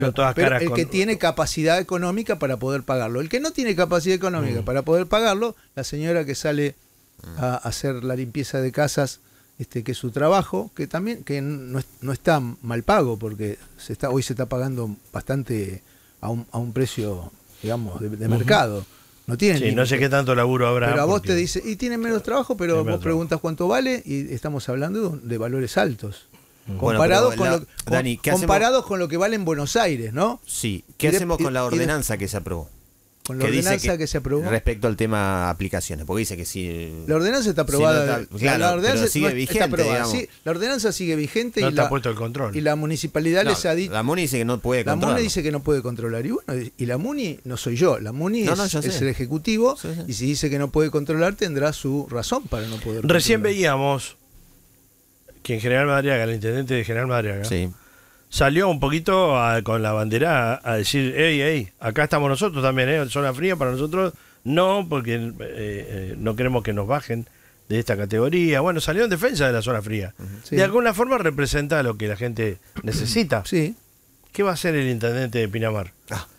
Pero el que tiene capacidad económica para poder pagarlo. El que no tiene capacidad económica para poder pagarlo, la señora que sale a hacer la limpieza de casas, que es su trabajo, que también no está mal pago, porque hoy se está pagando bastante a un precio, digamos, de mercado. No tiene límite. No sé qué tanto laburo habrá. Pero a vos te dice, y tiene menos trabajo, pero vos preguntas cuánto vale, y estamos hablando de valores altos. Comparados con lo que vale en Buenos Aires, ¿no? Sí. ¿Qué hacemos con la ordenanza que se aprobó? Con la ordenanza que se aprobó. Respecto al tema aplicaciones, porque dice que sí. La ordenanza está aprobada. La ordenanza sigue vigente. Sí, la ordenanza sigue vigente. No está puesto el control. Y la municipalidad les ha dicho. La MUNI dice que no puede controlar. La MUNI dice que no puede controlar. Y bueno, y la MUNI no soy yo. La MUNI es el Ejecutivo. Sí. Y si dice que no puede controlar, tendrá su razón para no poder controlar. Recién veíamos que en General Madariaga, el intendente de General Madariaga, salió un poquito con la bandera a decir, hey, acá estamos nosotros también, zona fría para nosotros, no, porque no queremos que nos bajen de esta categoría. Bueno, salió en defensa de la zona fría. Sí. De alguna forma representa lo que la gente necesita. Sí. ¿Qué va a hacer el intendente de Pinamar?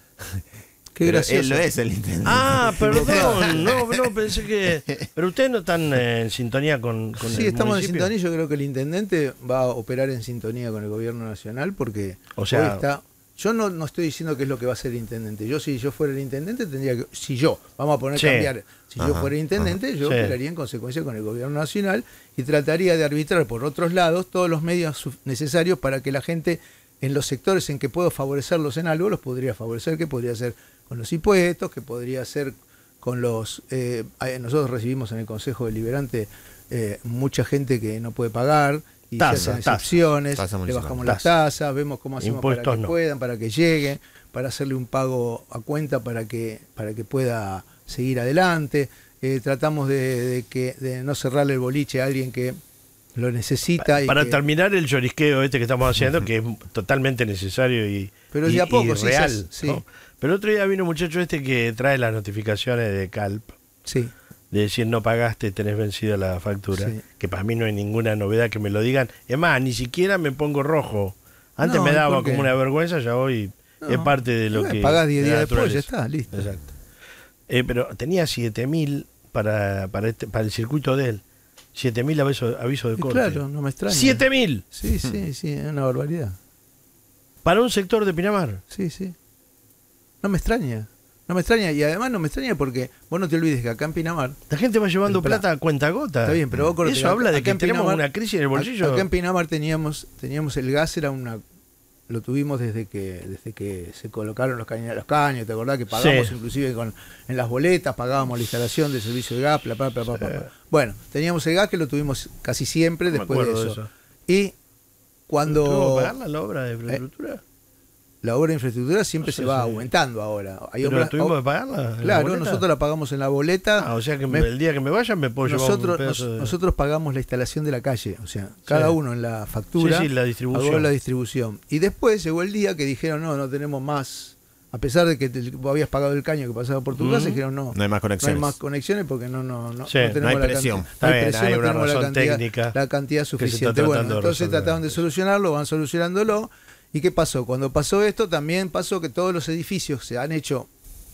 Qué gracioso. Él lo es el intendente. Perdón, no, pensé que... Pero ustedes no están en sintonía con sí, el estamos municipio. En sintonía. Yo creo que el intendente va a operar en sintonía con el gobierno nacional, porque hoy está... Yo no estoy diciendo qué es lo que va a hacer el intendente. Si yo fuera el intendente, tendría que... Vamos a poner cambiar. Si yo fuera el intendente, yo operaría en consecuencia con el gobierno nacional y trataría de arbitrar por otros lados todos los medios necesarios para que la gente, en los sectores en que puedo favorecerlos en algo, los podría favorecer, que podría ser con los impuestos, que podría ser con los... nosotros recibimos en el Consejo Deliberante mucha gente que no puede pagar y se hacen excepciones, le bajamos las tasas, vemos cómo hacemos impuestos para que puedan, para que lleguen, para hacerle un pago a cuenta para que pueda seguir adelante. Tratamos de no cerrarle el boliche a alguien que lo necesita. Para terminar el llorisqueo que estamos haciendo, que es totalmente necesario pero de a poco, real. ¿No? Pero el otro día vino un muchacho que trae las notificaciones de CALP. Sí. De decir no pagaste, tenés vencida la factura. Sí. Que para mí no hay ninguna novedad que me lo digan. Es más, ni siquiera me pongo rojo. Antes me daba como una vergüenza, ya hoy es parte de lo que... Pagás 10 días después, ya está, listo. Exacto. Pero tenía 7.000 para el circuito de él. 7.000 aviso de corte. Claro, no me extraña. ¡7.000! Sí, es una barbaridad. ¿Para un sector de Pinamar? Sí. No me extraña. Y además no me extraña porque vos no te olvides que acá en Pinamar... La gente va llevando plata a cuentagota. Está bien, pero vos eso habla de que tenemos una crisis en el bolsillo. Acá en Pinamar teníamos el gas, lo tuvimos desde que se colocaron los caños, ¿te acordás? Que pagamos inclusive en las boletas, pagábamos la instalación del servicio de gas, Bueno, teníamos el gas que lo tuvimos casi siempre después de eso. Y cuando... ¿Tuvo que pagar la obra de infraestructura? La obra de infraestructura siempre se va aumentando ahora. ¿Pero tuvimos que pagarla? Claro, nosotros la pagamos en la boleta. O sea que el día que me vayan me puedo llevar un pedazo de... Nosotros pagamos la instalación de la calle, o sea, cada uno en la factura la distribución. pagó la distribución. Y después llegó el día que dijeron, no tenemos más, a pesar de que vos habías pagado el caño que pasaba por tu casa, dijeron no hay más conexiones porque no tenemos hay presión. Hay una razón técnica. La cantidad suficiente. Bueno, entonces trataron de solucionarlo, van solucionándolo. ¿Y qué pasó? Cuando pasó esto, también pasó que todos los edificios se han hecho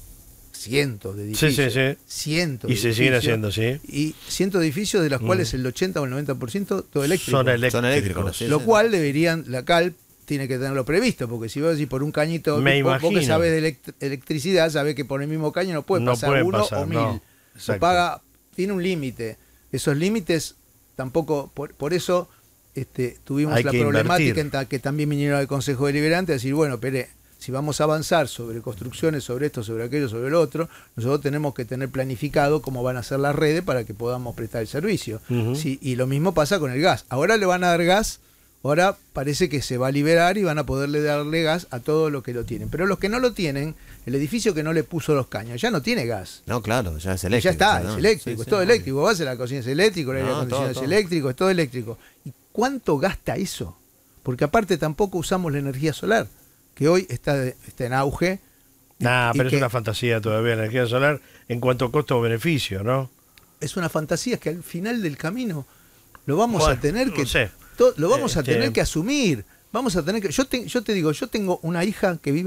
cientos de edificios. Cientos. Y se siguen haciendo, Y cientos de edificios de los cuales el 80 o el 90% todo eléctrico. Son eléctricos. Lo cual la CALP tiene que tenerlo previsto, porque si vos decís por un cañito, vos que sabés de electricidad, sabés que por el mismo caño no puede pasar uno o 1000. Se paga, tiene un límite. Esos límites tampoco, por eso... tuvimos la problemática en que también vinieron al Consejo Deliberante a decir, bueno, si vamos a avanzar sobre construcciones, sobre esto, sobre aquello, sobre lo otro, nosotros tenemos que tener planificado cómo van a ser las redes para que podamos prestar el servicio. Y lo mismo pasa con el gas. Ahora le van a dar gas, ahora parece que se va a liberar y van a poderle darle gas a todos los que lo tienen. Pero los que no lo tienen, el edificio que no le puso los caños, ya no tiene gas. No, claro, ya es eléctrico. Ya está, es eléctrico, es todo eléctrico. Vas a la cocina, es eléctrico, el aire acondicionado es eléctrico, es todo eléctrico. ¿Cuánto gasta eso? Porque aparte tampoco usamos la energía solar, que hoy está en auge. Pero es una fantasía todavía la energía solar en cuanto a costo-beneficio, ¿no? Es una fantasía que al final del camino lo vamos a tener que tener que asumir. vamos a tener que... Yo te digo, yo tengo una hija que vive